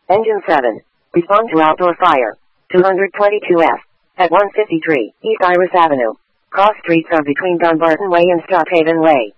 Engine 7. Respond to outdoor fire. 222F. At 153 East Iris Avenue. Cross streets are between Dumbarton Way and Stockaven Way.